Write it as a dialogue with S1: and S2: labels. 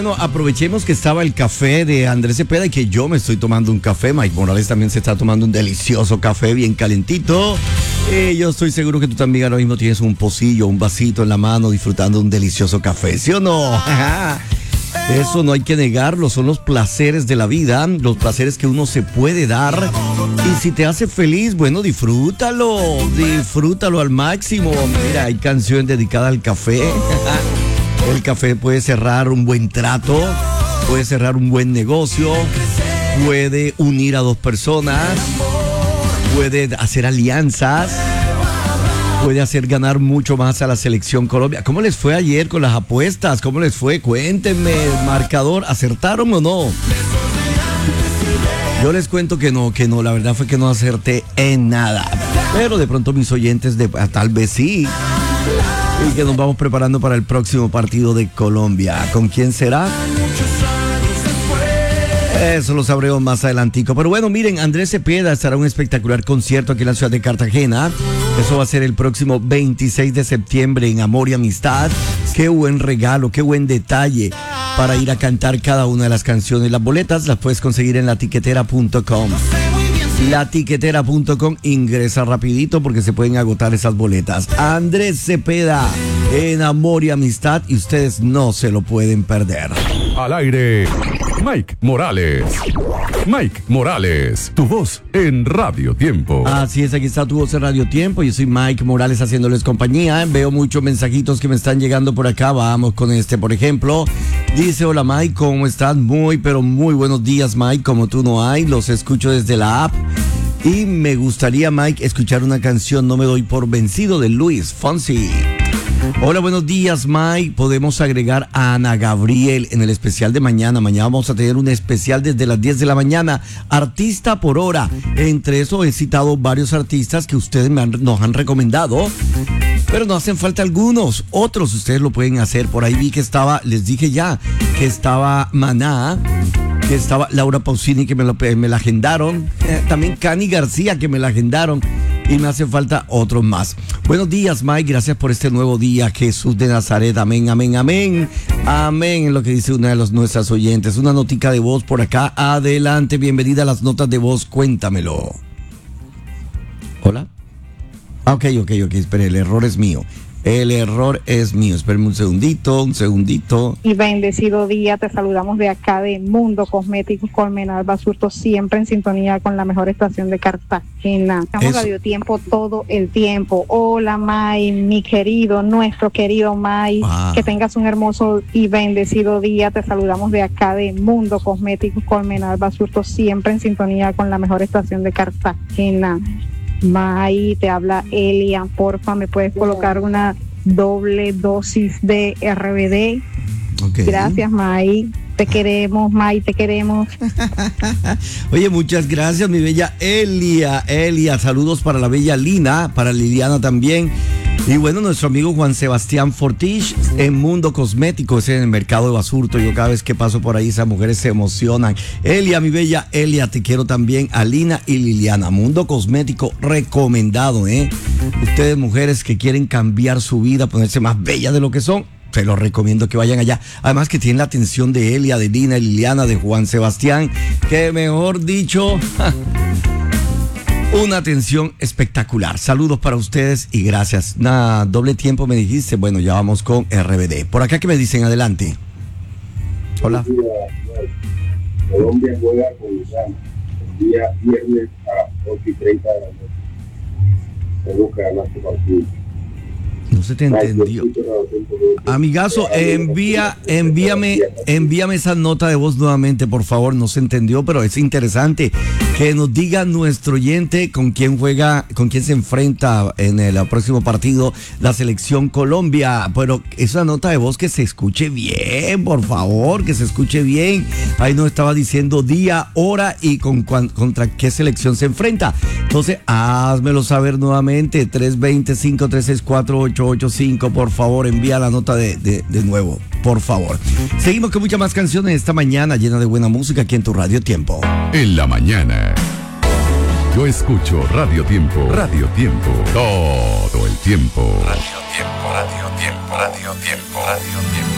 S1: Bueno, aprovechemos que estaba el café de Andrés Cepeda y que yo me estoy tomando un café. Mike Morales también se está tomando un delicioso café bien calentito. Yo estoy seguro que tú también ahora mismo tienes un pocillo, un vasito en la mano disfrutando de un delicioso café, ¿sí o no? Eso no hay que negarlo, son los placeres de la vida, los placeres que uno se puede dar. Y si te hace feliz, bueno, disfrútalo al máximo. Mira, hay canción dedicada al café. El café puede cerrar un buen trato, puede cerrar un buen negocio, puede unir a dos personas, puede hacer alianzas, puede hacer ganar mucho más a la selección Colombia. ¿Cómo les fue ayer con las apuestas? ¿Cómo les fue? Cuéntenme, marcador, ¿acertaron o no? Yo les cuento que no, la verdad fue que no acerté en nada. Pero de pronto mis oyentes tal vez sí. Y que nos vamos preparando para el próximo partido de Colombia. ¿Con quién será? Eso lo sabremos más adelantico. Pero bueno, miren, Andrés Cepeda estará un espectacular concierto aquí en la ciudad de Cartagena. Eso va a ser el próximo 26 de septiembre en Amor y Amistad. Qué buen regalo, qué buen detalle para ir a cantar cada una de las canciones. Las boletas las puedes conseguir en latiquetera.com. Latiquetera.com, ingresa rapidito porque se pueden agotar esas boletas. Andrés Cepeda en Amor y Amistad y ustedes no se lo pueden perder.
S2: Al aire, Mike Morales. Mike Morales, tu voz en Radio Tiempo.
S1: Así es, aquí está tu voz en Radio Tiempo. Yo soy Mike Morales haciéndoles compañía. Veo muchos mensajitos que me están llegando por acá. Vamos con este, por ejemplo. Dice, hola Mike, ¿cómo estás? Pero muy buenos días, Mike. Como tú no hay, los escucho desde la app. Y me gustaría, Mike, escuchar una canción, No me doy por vencido, de Luis Fonsi. Hola, buenos días, Mike. Podemos agregar a Ana Gabriel en el especial de mañana. Mañana vamos a tener un especial desde las 10 de la mañana. Artista por hora. Entre eso he citado varios artistas que ustedes nos han recomendado. Pero nos hacen falta algunos. Otros ustedes lo pueden hacer. Por ahí vi que les dije ya, que estaba Maná, que estaba Laura Pausini, que me la agendaron. También Cani García, que me la agendaron. Y me hace falta otros más. Buenos días, Mike. Gracias por este nuevo día. Jesús de Nazaret. Amén, amén, amén. Amén, es lo que dice una de nuestras oyentes. Una notica de voz por acá. Adelante, bienvenida a las notas de voz. Cuéntamelo. Hola. Ok. Espere, el error es mío. Espérenme un segundito.
S3: Y bendecido día, te saludamos de acá de Mundo Cosméticos Colmenar Basurto, siempre en sintonía con la mejor estación de Cartagena. Estamos Radio Tiempo todo el tiempo. Hola May, nuestro querido May, que tengas un hermoso y bendecido día. Te saludamos de acá de Mundo Cosméticos Colmenar Basurto, siempre en sintonía con la mejor estación de Cartagena. May, te habla Elia, porfa, ¿me puedes colocar una doble dosis de RBD? Okay. Gracias, May. Te queremos, May, te queremos.
S1: Oye, muchas gracias, mi bella Elia. Saludos para la bella Lina, para Liliana también. Y bueno, nuestro amigo Juan Sebastián Fortich en Mundo Cosmético, es en el mercado de Basurto. Yo cada vez que paso por ahí, esas mujeres se emocionan. Elia, mi bella Elia, te quiero también. A Lina y Liliana. Mundo Cosmético recomendado, Ustedes, mujeres que quieren cambiar su vida, ponerse más bellas de lo que son, se los recomiendo que vayan allá. Además que tienen la atención de Elia, de Lina y Liliana, de Juan Sebastián, que mejor dicho... Una atención espectacular. Saludos para ustedes y gracias. Doble tiempo me dijiste. Bueno, ya vamos con RBD. Por acá, ¿qué me dicen? Adelante. Hola.
S4: Colombia juega con Ghana el día viernes a las 8:30 de la noche. Tenemos que ganar este partido.
S1: No se te entendió. Amigazo, envíame esa nota de voz nuevamente, por favor. No se entendió, pero es interesante que nos diga nuestro oyente con quién se enfrenta en el próximo partido la selección Colombia. Pero es una nota de voz que se escuche bien, por favor, que se escuche bien. Ahí nos estaba diciendo día, hora y contra qué selección se enfrenta. Entonces, házmelo saber nuevamente. 320-536-4885, por favor, envía la nota de nuevo, por favor. Seguimos con muchas más canciones esta mañana llena de buena música aquí en tu Radio Tiempo.
S2: En la mañana, yo escucho Radio Tiempo. Radio Tiempo, todo el tiempo. Radio Tiempo, Radio Tiempo, Radio Tiempo, Radio Tiempo.